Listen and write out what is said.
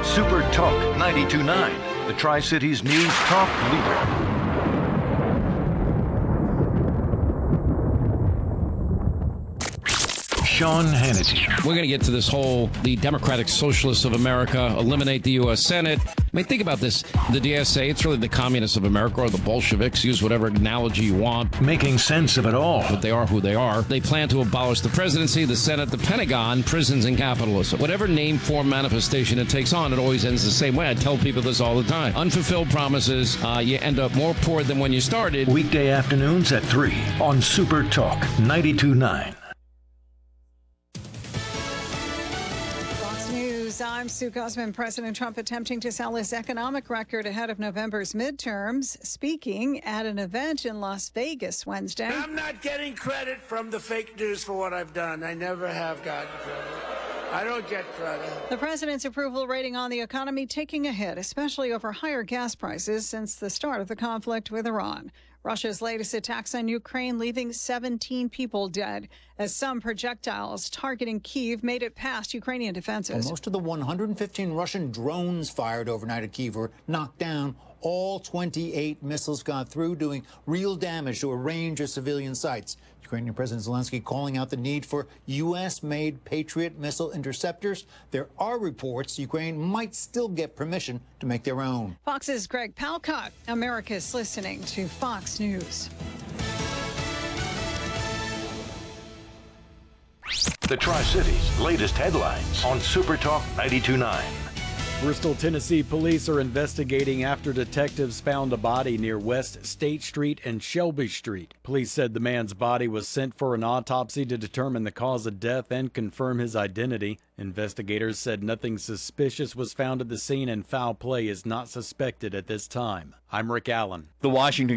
Super Talk 92.9, the Tri-Cities News Talk leader. Sean Hannity. We're going to get to this the Democratic Socialists of America, eliminate the U.S. Senate. I mean, think about this. The DSA, it's really the Communists of America or the Bolsheviks. Use whatever analogy you want. Making sense of it all. But they are who they are. They plan to abolish the presidency, the Senate, the Pentagon, prisons, and capitalism. Whatever name, form, manifestation it takes on, it always ends the same way. I tell people this all the time. Unfulfilled promises, you end up more poor than when you started. Weekday afternoons at 3 on Super Talk 92.9. I'm Sue Guzman. President Trump attempting to sell his economic record ahead of November's midterms, speaking at an event in Las Vegas Wednesday. I'm not getting credit from the fake news for what I've done. I never have gotten credit. I don't get credit. The president's approval rating on the economy taking a hit, especially over higher gas prices since the start of the conflict with Iran. Russia's latest attacks on Ukraine leaving 17 people dead as some projectiles targeting Kyiv made it past Ukrainian defenses. Well, most of the 115 Russian drones fired overnight at Kyiv were knocked down. All 28 missiles got through, doing real damage to a range of civilian sites. Ukrainian President Zelensky calling out the need for U.S.-made Patriot missile interceptors. There are reports Ukraine might still get permission to make their own. Fox's Greg Palcott. America's listening to Fox News. The Tri-Cities' latest headlines on Super Talk 92.9. Bristol, Tennessee police are investigating after detectives found a body near West State Street and Shelby Street. Police said the man's body was sent for an autopsy to determine the cause of death and confirm his identity. Investigators said nothing suspicious was found at the scene and foul play is not suspected at this time. I'm Rick Allen. The Washington